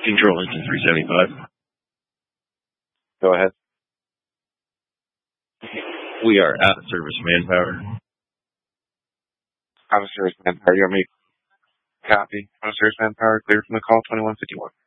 Control engine 375. Go ahead. We are out of service manpower. Out of service manpower. You want me to copy? Out of service manpower, clear from the call 2151.